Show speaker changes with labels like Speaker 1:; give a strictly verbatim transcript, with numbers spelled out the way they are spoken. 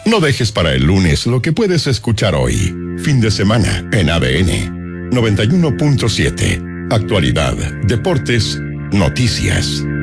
Speaker 1: No dejes para el lunes lo que puedes escuchar hoy. Fin de semana en A D N noventa y uno punto siete. Actualidad, deportes, noticias.